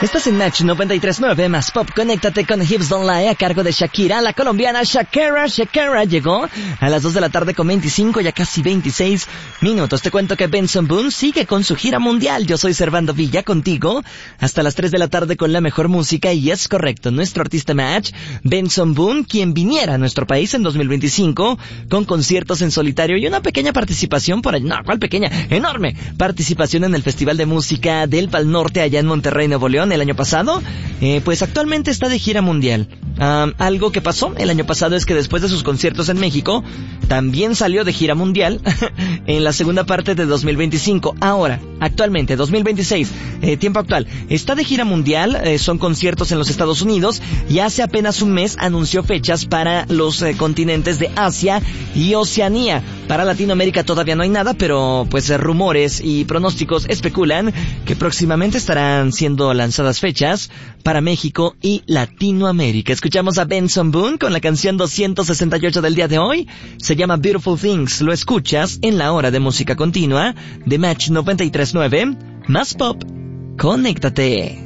Estás en Match 93.9 más Pop. Conéctate con Hips Don't Lie a cargo de Shakira. La colombiana Shakira llegó a las 2 de la tarde con 25, ya casi 26 minutos. Te cuento que Benson Boone sigue con su gira mundial. Yo soy Servando Villa contigo hasta las 3 de la tarde con la mejor música. Y es correcto, nuestro artista Match, Benson Boone, quien viniera a nuestro país en 2025 con conciertos en solitario y una pequeña participación por allá. No, ¿cuál pequeña? Enorme participación en el Festival de Música del Pal Norte allá en Monterrey, Nuevo León, el año pasado. Pues actualmente está de gira mundial. Algo que pasó el año pasado es que después de sus conciertos en México, también salió de gira mundial en la segunda parte de 2025. Ahora, actualmente, 2026, tiempo actual, está de gira mundial, son conciertos en los Estados Unidos, y hace apenas un mes anunció fechas para los continentes de Asia y Oceanía. Para Latinoamérica todavía no hay nada, pero pues rumores y pronósticos especulan que próximamente estarán siendo lanzadas fechas para México y Latinoamérica. Escuchamos a Benson Boone con la canción 268 del día de hoy. Se llama Beautiful Things. Lo escuchas en la hora de música continua de Match 93.9 más Pop. Conéctate.